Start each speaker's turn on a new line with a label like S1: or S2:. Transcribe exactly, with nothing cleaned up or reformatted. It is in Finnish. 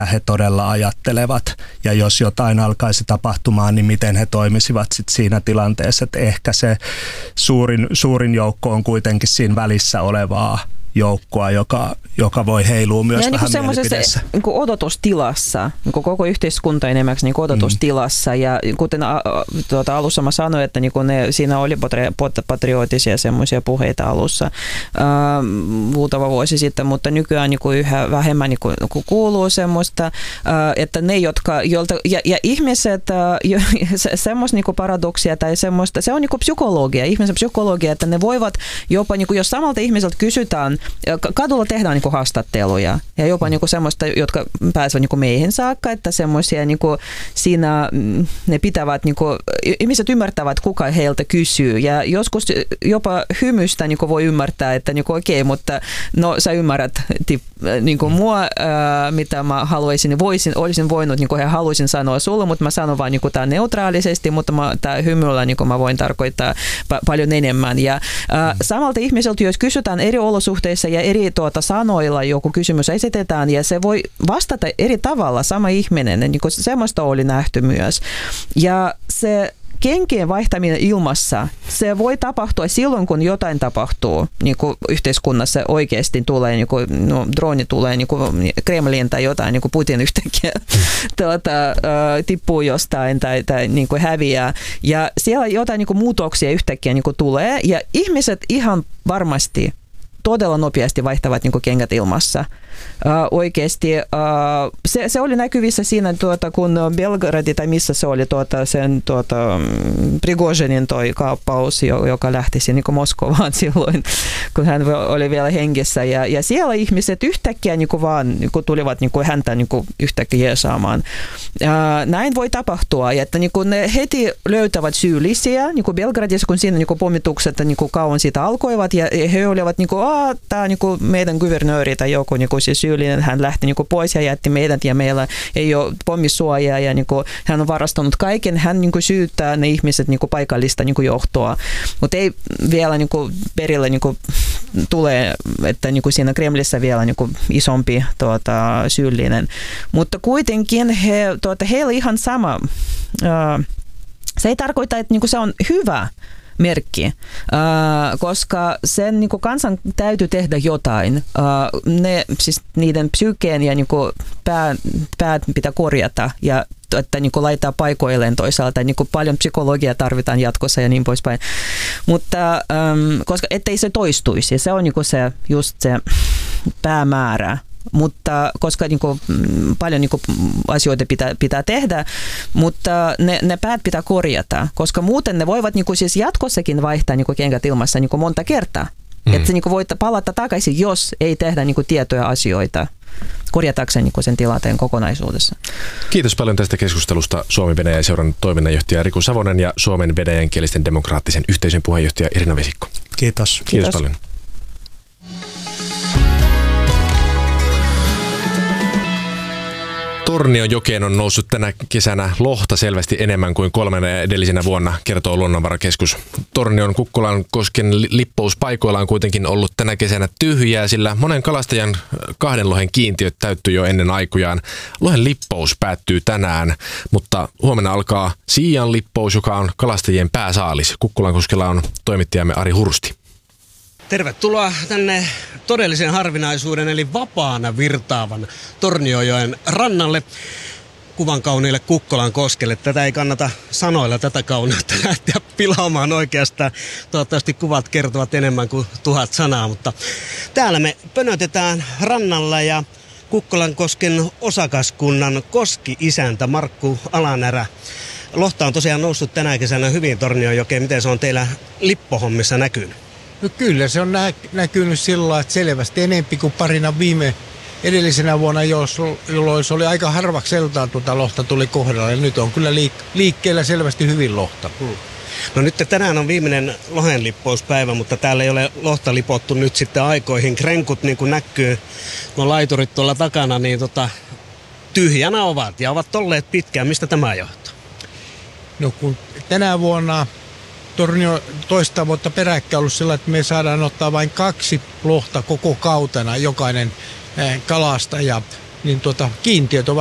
S1: he todella ajattelevat. Ja jos jotain alkaisi tapahtumaan, niin miten he toimisivat sit siinä tilanteessa. Että ehkä se suurin, suurin joukko on kuitenkin siinä välissä olevaa joukkoa, joka, joka voi heilua myös ja vähän niin mielipideissä.
S2: Niin kuin odotustilassa, niin kuin koko yhteiskunta enemmänkin niin odotustilassa. Mm. Ja kuten a, tuota, alussa mä sanoin, että niin ne, siinä oli patriotisia semmoisia puheita alussa äh, muutama vuosi sitten, mutta nykyään niin kuin yhä vähemmän niin kuin, kun kuuluu semmoista, äh, että ne, jotka, joilta, ja, ja ihmiset, äh, se, semmoista niin kuin paradoksia tai semmoista, se on niin kuin psykologia, ihmisen psykologia, että ne voivat jopa, niin kuin, jos samalta ihmiseltä kysytään, kadulla tehdään niin kuin haastatteluja ja jopa niin kuin semmoista, jotka pääsevät niin kuin meihin saakka, että semmoisia niin kuin siinä ne pitävät, niin kuin, ihmiset ymmärtävät, kuka heiltä kysyy ja joskus jopa hymystä niin kuin voi ymmärtää, että niin kuin, okei, mutta no sä ymmärrät tip, niin kuin mua, ää, mitä mä haluaisin, voisin, olisin voinut, niin kuin haluaisin sanoa sulle, mutta mä sanon vaan niin kuin, tää neutraalisesti, mutta mä, tää hymyllä niin kuin mä voin tarkoittaa pa- paljon enemmän ja ää, samalta ihmiseltä, jos kysytään eri olosuhteissa ja eri tuota sanoilla joku kysymys esitetään ja se voi vastata eri tavalla sama ihminen, niin kuin semmoista oli nähty myös. Ja se kenkien vaihtaminen ilmassa, se voi tapahtua silloin, kun jotain tapahtuu niin kuin yhteiskunnassa oikeasti tulee, niin kuin, no, droni tulee niin kuin Kremliin tai jotain, niin kuin Putin yhtäkkiä tuota, uh, tippuu jostain tai, tai niin kuin häviää. Ja siellä jotain niin kuin muutoksia yhtäkkiä niin kuin tulee ja ihmiset ihan varmasti todella nopeasti vaihtavat niin kuin kengät ilmassa. Uh, oikeasti uh, se, se oli näkyvissä siinä, tuota, kun Belgradi tai missä se oli tuota, sen tuota, Prigozhinin toi kaappaus, joka lähtisi niin kuin Moskovaan silloin, kun hän oli vielä hengissä. Ja, ja siellä ihmiset yhtäkkiä niin kuin vaan niin kuin tulivat niin kuin häntä niin kuin yhtäkkiä jeesaamaan. Uh, näin voi tapahtua, että niin kuin ne heti löytävät syyllisiä niin kuin Belgradissa, kun siinä niin kuin pommitukset niin kuin kauan siitä alkoivat ja he olivat niin kuin, aah, tämä niin kuin meidän kuvernööri tai joku niin kuin syyllinen, hän lähti niin kuin pois ja jätti meidät ja meillä ei ole pommisuojaa ja niin kuin, hän on varastanut kaiken. Hän niin kuin syyttää ne ihmiset niin kuin paikallista niin kuin johtoa, mutta ei vielä niin kuin perille niin kuin tulee, että niin kuin siinä Kremlissä vielä niin kuin isompi tuota, syyllinen. Mutta kuitenkin he, tuota, heillä ihan sama. Uh, se ei tarkoita, että niin kuin se on hyvä merkki, uh, koska sen niin kuin kansan täytyy tehdä jotain. Uh, ne, siis niiden psyykeen ja niin kuin pää, päät pitää korjata ja että niin kuin laittaa paikoilleen toisaalta. Niin kuin paljon psykologiaa tarvitaan jatkossa ja niin poispäin. Mutta um, koska ettei se toistuisi, se on niin kuin se, just se päämäärä. Mutta koska niin kuin, paljon niin kuin, asioita pitää, pitää tehdä, mutta ne, ne päät pitää korjata, koska muuten ne voivat niin kuin, siis jatkossakin vaihtaa niin kuin, kengät ilmassa niin kuin, monta kertaa. Mm. Että niin kuin, voit palata takaisin, jos ei tehdä niin kuin, tietoja asioita korjatakseen niin kuin, sen tilanteen kokonaisuudessa. Kiitos paljon tästä keskustelusta Suomen Venäjä-seuran toiminnanjohtaja Riku Savonen ja Suomen venäjänkielisten demokraattisen yhteisön puheenjohtaja Irina Vesikko.
S1: Kiitos.
S2: Kiitos,
S1: Kiitos
S2: paljon. Tornionjokeen on noussut tänä kesänä lohta selvästi enemmän kuin kolmena edellisenä vuonna, kertoo Luonnonvarakeskus. Tornion Kukkolan-kosken lippouspaikoilla on kuitenkin ollut tänä kesänä tyhjää, sillä monen kalastajan kahden lohen kiintiöt täyttyi jo ennen aikojaan. Lohen lippous päättyy tänään, mutta huomenna alkaa siian lippous, joka on kalastajien pääsaalis. Kukkolankoskella on toimittajamme Ari Hursti.
S3: Tervetuloa tänne todellisen harvinaisuuden eli vapaana virtaavan Tornionjoen rannalle, kuvan kauniille Kukkolan koskelle. Tätä ei kannata sanoilla tätä kauneutta lähteä pilaamaan oikeastaan. Toivottavasti kuvat kertovat enemmän kuin tuhat sanaa, mutta täällä me pönötetään rannalla ja Kukkolan-kosken osakaskunnan koski-isäntä Markku Alanärä. Lohta on tosiaan noussut tänä kesänä hyvin Tornionjokeen. Miten se on teillä lippohommissa näkynyt?
S4: No kyllä se on nä- näkynyt sillä että selvästi enempi kuin parina viime edellisenä vuonna, jolloin se oli aika harvakseltaan tuota lohta tuli kohdalle. Nyt on kyllä liik- liikkeellä selvästi hyvin lohta. Hmm.
S3: No nyt tänään on viimeinen lohenlippouspäivä, mutta täällä ei ole lohta lipottu nyt sitten aikoihin. Krenkut niin kuin näkyy, nuo laiturit tuolla takana, niin tota, tyhjänä ovat ja ovat olleet pitkään. Mistä tämä johtuu?
S4: No kun tänä vuonna Tornio toista vuotta peräkkäin ollut sillä, että me saadaan ottaa vain kaksi lohta koko kautena jokainen kalastaja. niin tuota, kiintiöt ovat